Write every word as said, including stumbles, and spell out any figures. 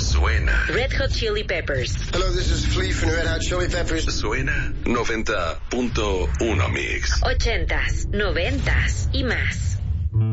Suena Red Hot Chili Peppers. Hello, this is Flea from Red Hot Chili Peppers. Suena noventa punto uno Mix. Ochentas, noventas y más.